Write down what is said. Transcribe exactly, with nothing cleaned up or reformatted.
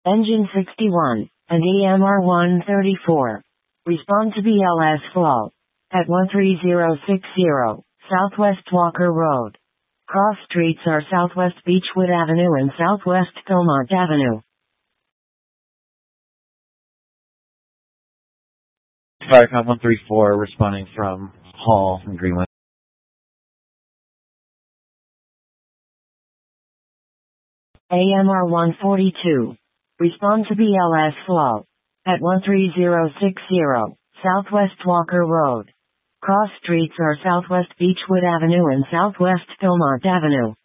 Engine sixty-one, and E M R one thirty-four. Respond to B L S flow. At one three zero six zero, Southwest Walker Road. Cross streets are Southwest Beechwood Avenue and Southwest Philmont Avenue. Firecom one three four responding from Hall from Greenwood. A M R one forty-two. Respond to B L S flow. At one three zero six zero, Southwest Walker Road. Cross streets are Southwest Beechwood Avenue and Southwest Philmont Avenue.